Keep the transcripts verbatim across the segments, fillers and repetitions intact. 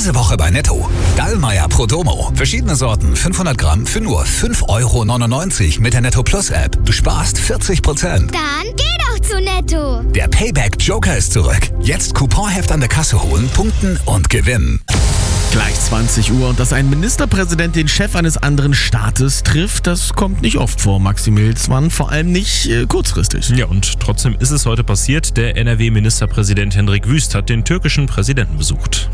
Diese Woche bei Netto. Dallmayr Pro Domo. Verschiedene Sorten, fünfhundert Gramm für nur fünf Euro neunundneunzig mit der Netto Plus App. Du sparst vierzig Prozent. Dann geh doch zu Netto. Der Payback Joker ist zurück. Jetzt Couponheft an der Kasse holen, punkten und gewinnen. Gleich zwanzig Uhr und dass ein Ministerpräsident den Chef eines anderen Staates trifft, das kommt nicht oft vor, Maxi Milzmann, vor allem nicht äh, kurzfristig. Ja, und trotzdem ist es heute passiert. Der N R W-Ministerpräsident Hendrik Wüst hat den türkischen Präsidenten besucht.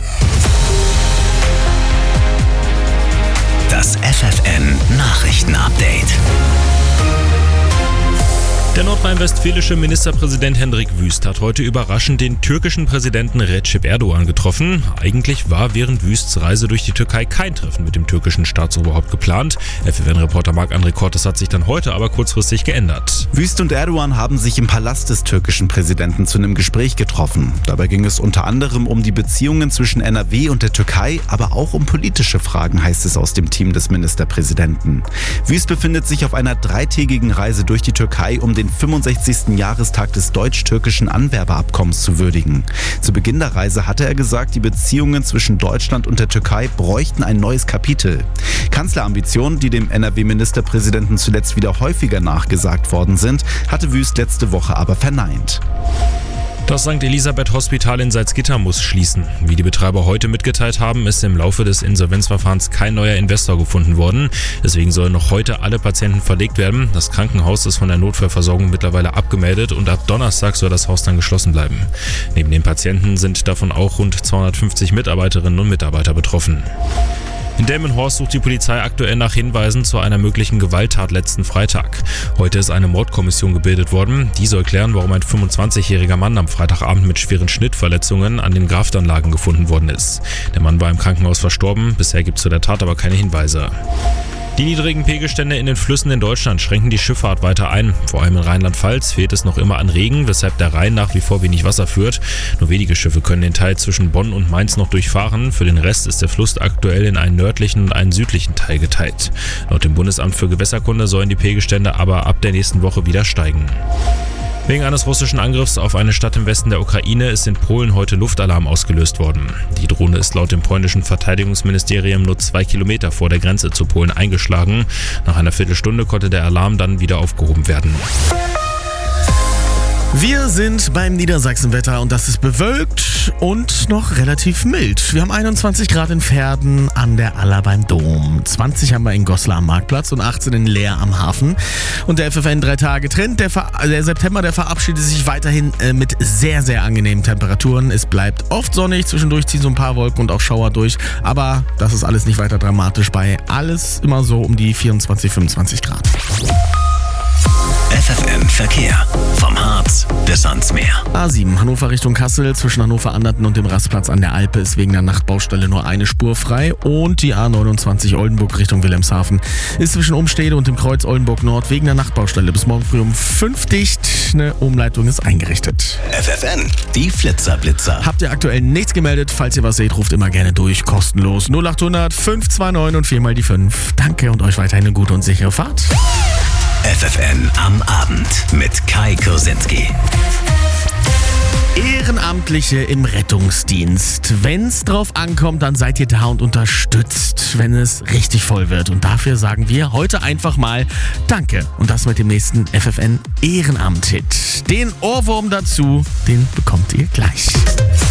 Das F F N Nachrichten-Update. Der nordrhein-westfälische Ministerpräsident Hendrik Wüst hat heute überraschend den türkischen Präsidenten Recep Erdogan getroffen. Eigentlich war während Wüsts Reise durch die Türkei kein Treffen mit dem türkischen Staatsoberhaupt geplant. F F N-Reporter Marc-André Kortes hat sich dann heute aber kurzfristig geändert. Wüst und Erdogan haben sich im Palast des türkischen Präsidenten zu einem Gespräch getroffen. Dabei ging es unter anderem um die Beziehungen zwischen N R W und der Türkei, aber auch um politische Fragen, heißt es aus dem Team des Ministerpräsidenten. Wüst befindet sich auf einer dreitägigen Reise durch die Türkei, um den fünfundsechzigsten Jahrestag des deutsch-türkischen Anwerbeabkommens zu würdigen. Zu Beginn der Reise hatte er gesagt, die Beziehungen zwischen Deutschland und der Türkei bräuchten ein neues Kapitel. Kanzlerambitionen, die dem N R W-Ministerpräsidenten zuletzt wieder häufiger nachgesagt worden sind, hatte Wüst letzte Woche aber verneint. Das Sankt Elisabeth Hospital in Salzgitter muss schließen. Wie die Betreiber heute mitgeteilt haben, ist im Laufe des Insolvenzverfahrens kein neuer Investor gefunden worden. Deswegen sollen noch heute alle Patienten verlegt werden. Das Krankenhaus ist von der Notfallversorgung mittlerweile abgemeldet und ab Donnerstag soll das Haus dann geschlossen bleiben. Neben den Patienten sind davon auch rund zweihundertfünfzig Mitarbeiterinnen und Mitarbeiter betroffen. In Delmenhorst sucht die Polizei aktuell nach Hinweisen zu einer möglichen Gewalttat letzten Freitag. Heute ist eine Mordkommission gebildet worden. Die soll klären, warum ein fünfundzwanzigjähriger Mann am Freitagabend mit schweren Schnittverletzungen an den Graftanlagen gefunden worden ist. Der Mann war im Krankenhaus verstorben. Bisher gibt es zu der Tat aber keine Hinweise. Die niedrigen Pegelstände in den Flüssen in Deutschland schränken die Schifffahrt weiter ein. Vor allem in Rheinland-Pfalz fehlt es noch immer an Regen, weshalb der Rhein nach wie vor wenig Wasser führt. Nur wenige Schiffe können den Teil zwischen Bonn und Mainz noch durchfahren. Für den Rest ist der Fluss aktuell in einen nördlichen und einen südlichen Teil geteilt. Laut dem Bundesamt für Gewässerkunde sollen die Pegelstände aber ab der nächsten Woche wieder steigen. Wegen eines russischen Angriffs auf eine Stadt im Westen der Ukraine ist in Polen heute Luftalarm ausgelöst worden. Die Drohne ist laut dem polnischen Verteidigungsministerium nur zwei Kilometer vor der Grenze zu Polen eingeschlagen. Nach einer Viertelstunde konnte der Alarm dann wieder aufgehoben werden. Wir sind beim Niedersachsenwetter und das ist bewölkt und noch relativ mild. Wir haben einundzwanzig Grad in Verden an der Aller beim Dom. zwanzig haben wir in Goslar am Marktplatz und achtzehn in Leer am Hafen. Und der F F N drei Tage Trend, der, Ver- der September, der verabschiedet sich weiterhin äh, mit sehr, sehr angenehmen Temperaturen. Es bleibt oft sonnig, zwischendurch ziehen so ein paar Wolken und auch Schauer durch. Aber das ist alles nicht weiter dramatisch bei alles immer so um die vierundzwanzig, fünfundzwanzig Grad. F F N Verkehr. Vom Harz bis ans Meer. A sieben Hannover Richtung Kassel, zwischen Hannover-Anderten und dem Rastplatz an der Alpe ist wegen der Nachtbaustelle nur eine Spur frei. Und die A neunundzwanzig Oldenburg Richtung Wilhelmshaven ist zwischen Umstede und dem Kreuz Oldenburg Nord wegen der Nachtbaustelle bis morgen früh um fünf dicht. Eine Umleitung ist eingerichtet. F F N, die Flitzer-Blitzer. Habt ihr aktuell nichts gemeldet? Falls ihr was seht, ruft immer gerne durch, kostenlos. null achthundert, fünf zwei neun und vier mal die fünf. Danke und euch weiterhin eine gute und sichere Fahrt. F F N am Abend mit Kai Kursinski. Ehrenamtliche im Rettungsdienst. Wenn's drauf ankommt, dann seid ihr da und unterstützt, wenn es richtig voll wird. Und dafür sagen wir heute einfach mal Danke. Und das mit dem nächsten F F N Ehrenamt-Hit. Den Ohrwurm dazu, den bekommt ihr gleich.